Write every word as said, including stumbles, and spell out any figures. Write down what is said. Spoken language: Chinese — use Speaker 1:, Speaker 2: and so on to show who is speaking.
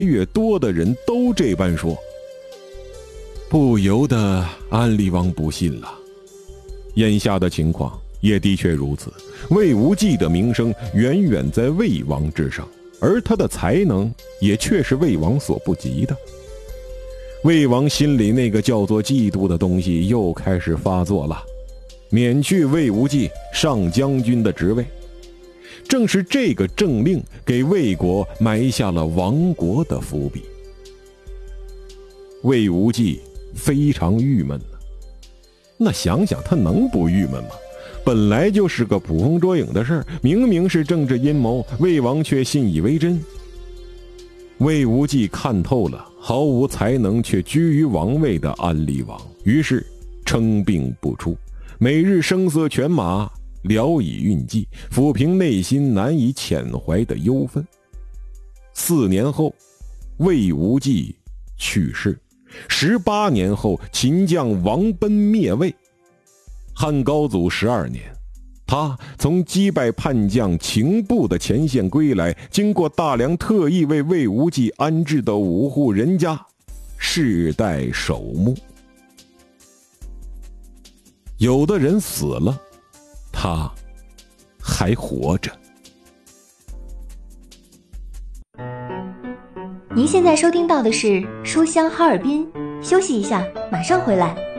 Speaker 1: 越多的人都这般说，不由得安陵王不信了。眼下的情况也的确如此，魏无忌的名声远远在魏王之上，而他的才能也确是魏王所不及的。魏王心里那个叫做嫉妒的东西又开始发作了，免去魏无忌上将军的职位。正是这个政令给魏国埋下了亡国的伏笔。魏无忌非常郁闷了，那想想他能不郁闷吗？本来就是个捕风捉影的事儿，明明是政治阴谋，魏王却信以为真。魏无忌看透了毫无才能却居于王位的安陵王，于是称病不出，每日声色犬马，聊以运计，抚平内心难以遣怀的忧愤。四年后，魏无忌去世。十八年后，秦将王贲灭魏。汉高祖十二年，他从击败叛将秦布的前线归来，经过大梁特意为魏无忌安置的五户人家，世代守墓。有的人死了，他还活着。
Speaker 2: 您现在收听到的是书香哈尔滨，休息一下，马上回来。